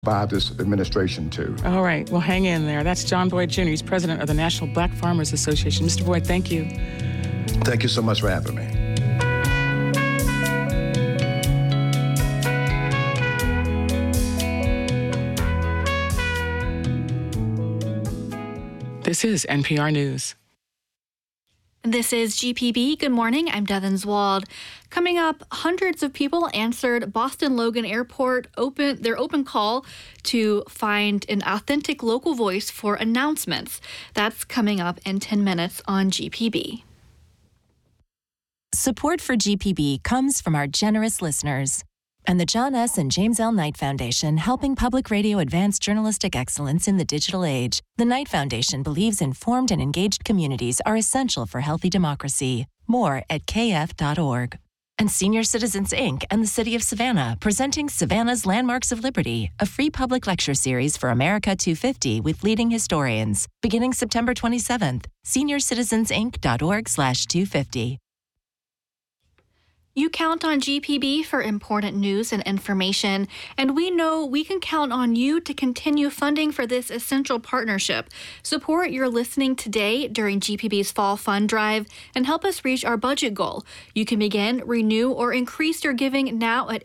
by this administration, too. All right. Well, hang in there. That's John Boyd Jr. He's president of the National Black Farmers Association. Mr. Boyd, thank you. Thank you so much for having me. This is NPR News. This is GPB. Good morning. I'm Devin Zwald. Coming up, hundreds of people answered Boston Logan Airport their open call to find an authentic local voice for announcements. That's coming up in 10 minutes on GPB. Support for GPB comes from our generous listeners and the John S. and James L. Knight Foundation, helping public radio advance journalistic excellence in the digital age. The Knight Foundation believes informed and engaged communities are essential for healthy democracy. More at kf.org. And Senior Citizens, Inc. and the City of Savannah, presenting Savannah's Landmarks of Liberty, a free public lecture series for America 250 with leading historians, beginning September 27th. SeniorCitizensinc.org/250. You count on GPB for important news and information, and we know we can count on you to continue funding for this essential partnership. Support your listening today during GPB's Fall Fund Drive and help us reach our budget goal. You can begin, renew, or increase your giving now at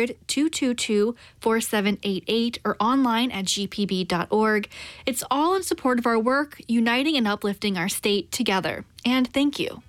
800-222-4788 or online at gpb.org. It's all in support of our work, uniting and uplifting our state together. And thank you.